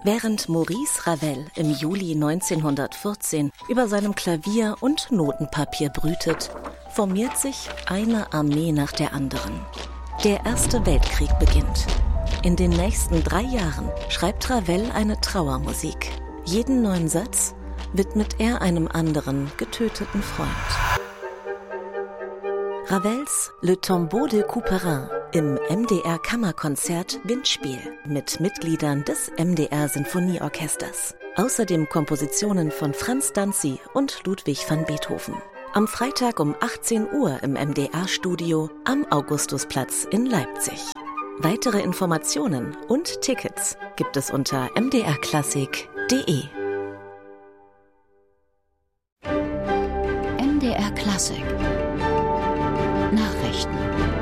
Während Maurice Ravel im Juli 1914 über seinem Klavier und Notenpapier brütet, formiert sich eine Armee nach der anderen. Der Erste Weltkrieg beginnt. In den nächsten 3 Jahren schreibt Ravel eine Trauermusik. Jeden neuen Satz widmet er einem anderen getöteten Freund. Ravels Le Tombeau de Couperin im MDR-Kammerkonzert Windspiel mit Mitgliedern des MDR-Sinfonieorchesters. Außerdem Kompositionen von Franz Danzi und Ludwig van Beethoven. Am Freitag um 18 Uhr im MDR-Studio am Augustusplatz in Leipzig. Weitere Informationen und Tickets gibt es unter mdrklassik.de. MDR Klassik Nachrichten.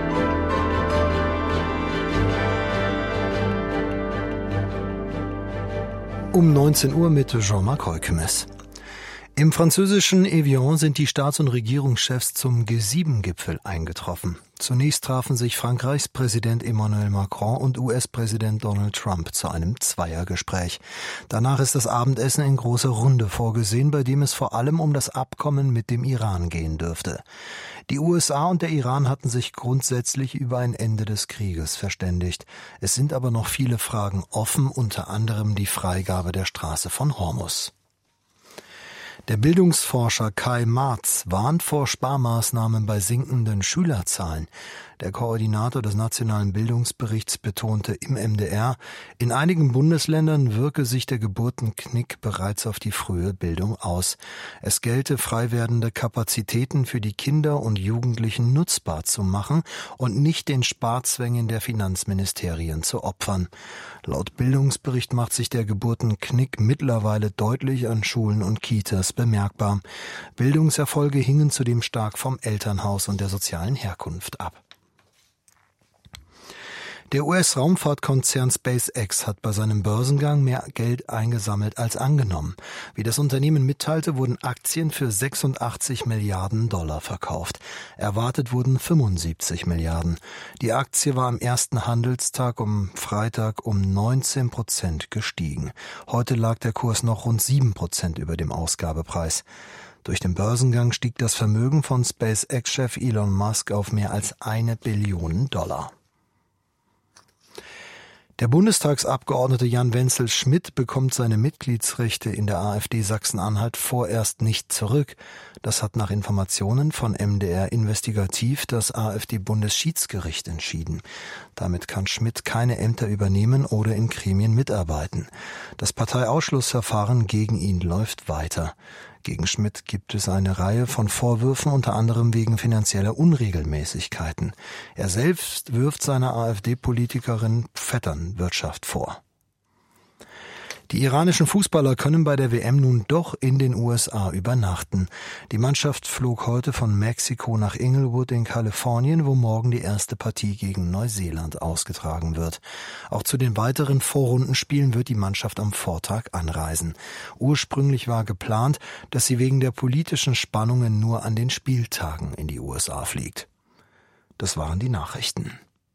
Um 19 Uhr mit Jean-Marc Heukemes. Im französischen Evian sind die Staats- und Regierungschefs zum G7-Gipfel eingetroffen. Zunächst trafen sich Frankreichs Präsident Emmanuel Macron und US-Präsident Donald Trump zu einem Zweiergespräch. Danach ist das Abendessen in großer Runde vorgesehen, bei dem es vor allem um das Abkommen mit dem Iran gehen dürfte. Die USA und der Iran hatten sich grundsätzlich über ein Ende des Krieges verständigt. Es sind aber noch viele Fragen offen, unter anderem die Freigabe der Straße von Hormuz. Der Bildungsforscher Kai Marz warnt vor Sparmaßnahmen bei sinkenden Schülerzahlen. Der Koordinator des Nationalen Bildungsberichts betonte im MDR, in einigen Bundesländern wirke sich der Geburtenknick bereits auf die frühe Bildung aus. Es gelte, frei werdende Kapazitäten für die Kinder und Jugendlichen nutzbar zu machen und nicht den Sparzwängen der Finanzministerien zu opfern. Laut Bildungsbericht macht sich der Geburtenknick mittlerweile deutlich an Schulen und Kitas bemerkbar. Bildungserfolge hingen zudem stark vom Elternhaus und der sozialen Herkunft ab. Der US-Raumfahrtkonzern SpaceX hat bei seinem Börsengang mehr Geld eingesammelt als angenommen. Wie das Unternehmen mitteilte, wurden Aktien für 86 Milliarden Dollar verkauft. Erwartet wurden 75 Milliarden. Die Aktie war am ersten Handelstag am Freitag um 19% gestiegen. Heute lag der Kurs noch rund 7% über dem Ausgabepreis. Durch den Börsengang stieg das Vermögen von SpaceX-Chef Elon Musk auf mehr als 1 Billion Dollar. Der Bundestagsabgeordnete Jan Wenzel-Schmidt bekommt seine Mitgliedsrechte in der AfD Sachsen-Anhalt vorerst nicht zurück. Das hat nach Informationen von MDR Investigativ das AfD-Bundesschiedsgericht entschieden. Damit kann Schmidt keine Ämter übernehmen oder in Gremien mitarbeiten. Das Parteiausschlussverfahren gegen ihn läuft weiter. Gegen Schmidt gibt es eine Reihe von Vorwürfen, unter anderem wegen finanzieller Unregelmäßigkeiten. Er selbst wirft seiner AfD-Politikerin Vetternwirtschaft vor. Die iranischen Fußballer können bei der WM nun doch in den USA übernachten. Die Mannschaft flog heute von Mexiko nach Inglewood in Kalifornien, wo morgen die erste Partie gegen Neuseeland ausgetragen wird. Auch zu den weiteren Vorrundenspielen wird die Mannschaft am Vortag anreisen. Ursprünglich war geplant, dass sie wegen der politischen Spannungen nur an den Spieltagen in die USA fliegt. Das waren die Nachrichten.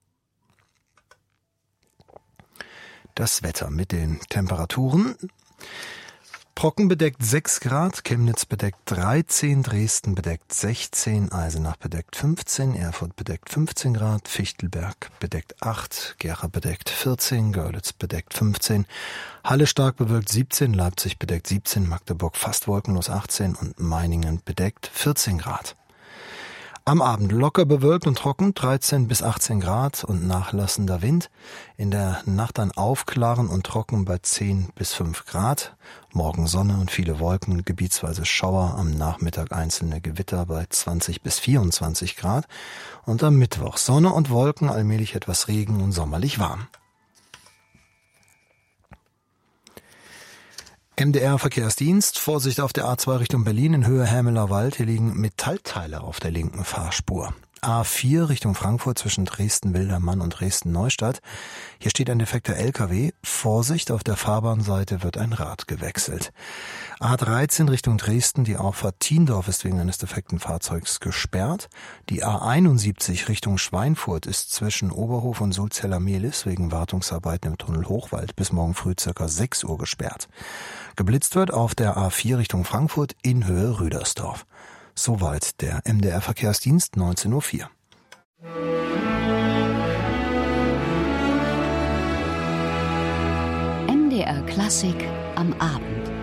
Das Wetter mit den Temperaturen. Brocken bedeckt 6 Grad, Chemnitz bedeckt 13, Dresden bedeckt 16, Eisenach bedeckt 15, Erfurt bedeckt 15 Grad, Fichtelberg bedeckt 8, Gera bedeckt 14, Görlitz bedeckt 15, Halle stark bewölkt 17, Leipzig bedeckt 17, Magdeburg fast wolkenlos 18 und Meiningen bedeckt 14 Grad. Am Abend locker bewölkt und trocken, 13 bis 18 Grad und nachlassender Wind. In der Nacht dann aufklaren und trocken bei 10 bis 5 Grad. Morgen Sonne und viele Wolken, gebietsweise Schauer, am Nachmittag einzelne Gewitter bei 20 bis 24 Grad. Und am Mittwoch Sonne und Wolken, allmählich etwas Regen und sommerlich warm. MDR-Verkehrsdienst, Vorsicht auf der A2 Richtung Berlin in Höhe Hämeler Wald. Hier liegen Metallteile auf der linken Fahrspur. A4 Richtung Frankfurt zwischen Dresden-Wildermann und Dresden-Neustadt. Hier steht ein defekter LKW. Vorsicht, auf der Fahrbahnseite wird ein Rad gewechselt. A13 Richtung Dresden, die Auffahrt Thiendorf ist wegen eines defekten Fahrzeugs gesperrt. Die A71 Richtung Schweinfurt ist zwischen Oberhof und Sulzeller-Mehlis wegen Wartungsarbeiten im Tunnel Hochwald bis morgen früh ca. 6 Uhr gesperrt. Geblitzt wird auf der A4 Richtung Frankfurt in Höhe Rüdersdorf. Soweit der MDR-Verkehrsdienst, 19:04 Uhr. MDR Klassik am Abend.